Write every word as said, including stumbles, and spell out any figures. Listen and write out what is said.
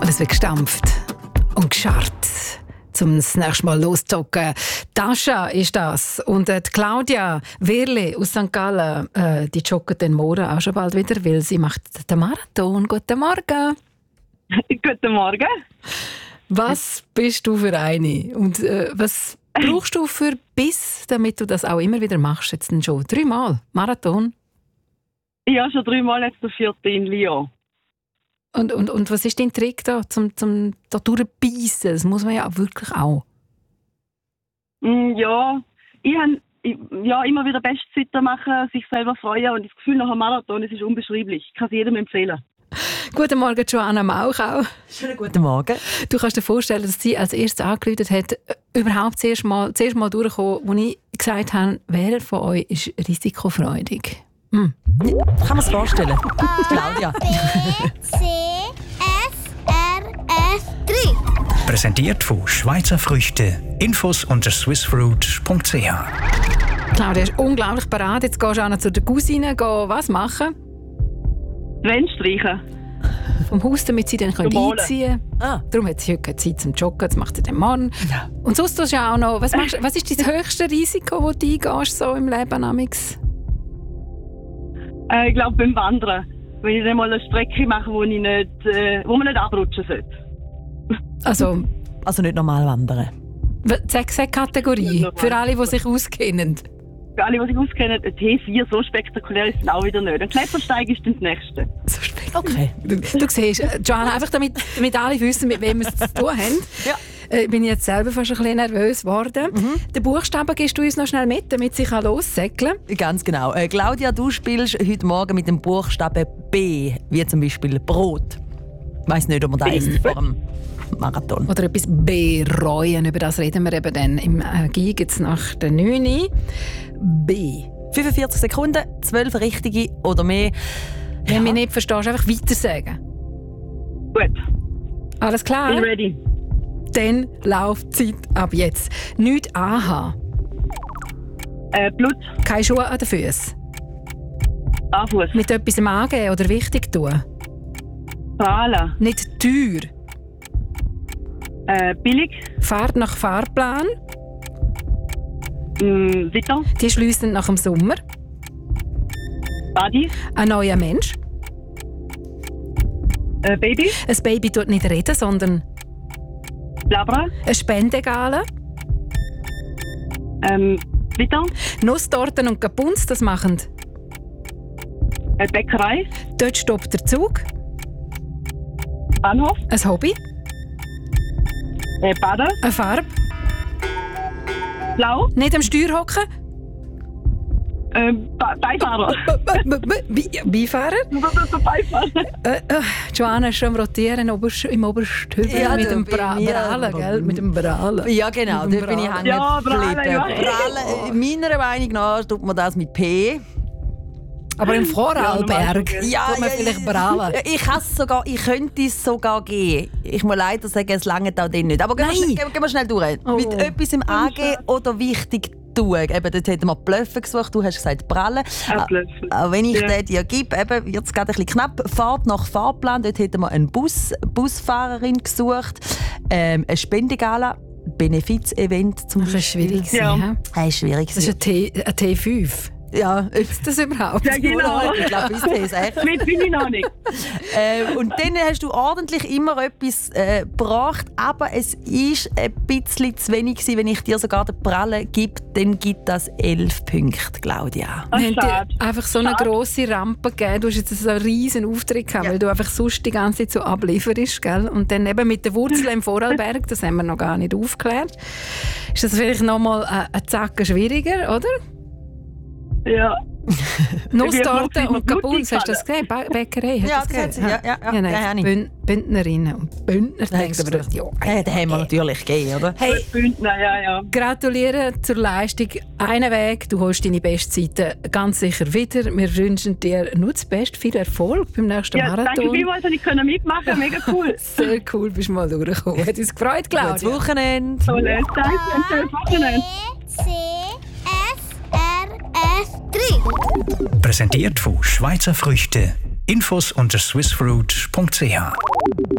Alles wird gestampft und gescharrt, um das nächste Mal loszuzocken. Tascha ist das. Und äh, die Claudia Wehrli aus Sankt Gallen, äh, die joggt den morgen auch schon bald wieder, weil sie macht den Marathon. Guten Morgen. Guten Morgen. Was bist du für eine? Und äh, was brauchst du für Biss, damit du das auch immer wieder machst? Jetzt schon dreimal Marathon? Ja, schon dreimal jetzt der vierte in Lyon. Und, und, und was ist dein Trick da, zum, zum da durchbeissen? Das muss man ja wirklich auch. Mm, ja, ich habe ja, immer wieder Bestzeiten machen, sich selber freuen und das Gefühl nach einem Marathon, das ist unbeschreiblich. Ich kann es jedem empfehlen. Guten Morgen, Joanna Mauchau. Schönen guten Morgen. Du kannst dir vorstellen, dass sie als erstes angerufen hat, überhaupt zuerst mal, zuerst mal durchgekommen, wo ich gesagt habe, wer von euch ist risikofreudig? Hm. Kann man es vorstellen? Claudia. B, C, F, R, F, drei. Präsentiert von Schweizer Früchte. Infos unter swissfruit punkt c h. Claudia ist unglaublich bereit. Jetzt gehst du auch noch zu der Cousine. Geh was machen? Wände streichen. Vom Haus, damit sie dann einziehen können. Ah. Darum hat sie heute keine Zeit zum Joggen. Das macht sie den Mann. Ja. Und sonst tust du ja auch noch... Was, machst, was ist das höchste Risiko, das du eingehst so im Leben? Amix? Äh, ich glaube beim Wandern. Wenn ich dann mal eine Strecke mache, wo, ich nicht, äh, wo man nicht abrutschen sollte. Also, Also nicht normal wandern. sag, sag Kategorie. Für alle, die sich auskennen. Für alle, die sich auskennen, ein T vier, so spektakulär ist es auch wieder nicht. Ein Klettersteig ist dann das Nächste. So spät. Okay. Du, du siehst, Joanna, einfach damit, damit alle wissen, mit wem wir es zu tun haben. Ja. Äh, bin ich jetzt selber fast ein bisschen nervös geworden. Mhm. Den Buchstaben gibst du uns noch schnell mit, damit sie lossäckeln kann. Ganz genau. Äh, Claudia, du spielst heute Morgen mit dem Buchstaben B, wie zum Beispiel Brot. Ich weiss nicht, ob man das isst vor dem Marathon. Oder etwas bereuen. Über das reden wir eben dann im äh, G G jetzt nach der neun Uhr. B. fünfundvierzig Sekunden, zwölf richtige oder mehr. Wenn Ja. du mich nicht verstehst, einfach weiter sagen. Gut, Alles klar? bin ready. Dann läuft die Zeit ab jetzt. Nichts anhaben. Äh, Blut, Keine Schuhe an den Füßen. Anfuss, Mit etwas angeben oder wichtig tun. Strahlen, Nicht teuer. äh, billig, Fahrt nach Fahrplan. mh, weiter, Die schliessen nach dem Sommer. Body, Ein neuer Mensch. äh, Baby, Ein Baby tut nicht reden, sondern Labra, eine Spendegale. ähm, weiter, Nusstorten und Kapunz, das machen. äh, Bäckerei, Dort stoppt der Zug. Bahnhof, Ein Hobby. äh, Baden, Eine Farbe. Blau, Nicht am Steuer hocken. äh, Be- Beifahrer. Be- Beifahrer. Beifahrer. Äh, äh, Joanna ist schon am Rotieren oberst, im Oberstübel Ja, mit da dem bin Bra ich, Brallen, ja. gell? Mit dem Brallen. Ja, genau, Mit dem da bin ich Brallen. hängen Ja, Brallen, geblieben. ja. Brallen, äh, meiner Meinung nach tut man das mit P. Aber im Vorarlberg Ja, tut man vielleicht Brallen. Ich, has sogar, ich könnte es sogar geben. Ich muss leider sagen, es langt auch dann nicht. Aber gehen wir, Nein. schnell- gehen, gehen wir schnell durch. Oh. Mit etwas im Angeben oder wichtig tun. Eben, dort hätten wir Blöffen gesucht, du hast gesagt Brallen. Auch Blöffen. Auch wenn ich Ja. den dir gebe, eben, wird es gerade ein bisschen knapp. Fahrt nach Fahrplan, dort hätten wir eine Bus, Busfahrerin gesucht. Ähm, eine Spendegala, Benefiz-Event zum Das ist schwierig. Beispiel. Ja. Ja. Das ist schwierig. Das ist ein T, ein T fünf. Ja, Ist das überhaupt? Ja, genau. ich glaube, bis das echt. Mit bin ich noch nicht. Äh, und dann hast du ordentlich immer etwas äh, gebracht, aber es ist ein bisschen zu wenig gewesen. Wenn ich dir sogar den Prallen gebe, dann gibt das elf Punkte, Claudia. Ah, Wir haben schade. dir einfach so eine Schade. grosse Rampe gegeben. Du hast jetzt so einen riesen Auftritt gehabt, Ja. weil du einfach sonst die ganze Zeit so ablieferst. Gell? Und dann eben mit den Wurzeln im Vorarlberg, das haben wir noch gar nicht aufgeklärt. Ist das vielleicht noch mal ein, ein Zacken schwieriger, oder? Ja. Nusstorte noch und Kapunz, blutig hast du das gesehen? Ba- Bäckerei, hast du Ja, das das hat sie. gesehen? Ja, ja, ja. ja nein, Ja, habe ich. Bün- Bündnerinnen und Bündner. denkt aber, ja, Ja, den haben wir natürlich gegeben, oder? Hey, Bündner, ja, ja. gratuliere zur Leistung. Einen Weg, du holst deine Bestzeiten ganz sicher wieder. Wir wünschen dir nur das Beste, viel Erfolg beim nächsten Ja, danke Marathon. vielmals, dass ich können mitmachen mega cool. Sehr cool, bist du mal durchgekommen. Hat uns gefreut, Gutes Claudia. Wochenende. Toll, danke, ein schönes Wochenende. B, C, F, R, F, drei. Präsentiert von Schweizer Früchte. Infos unter swissfruit punkt c h.